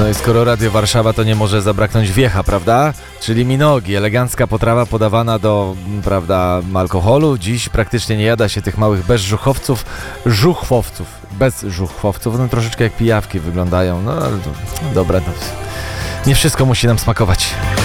No i skoro Radio Warszawa, to nie może zabraknąć wiecha, prawda? Czyli minogi, elegancka potrawa podawana do, prawda, alkoholu. Dziś praktycznie nie jada się tych małych bez żuchwowców, no troszeczkę jak pijawki wyglądają, no ale dobra, no, nie wszystko musi nam smakować.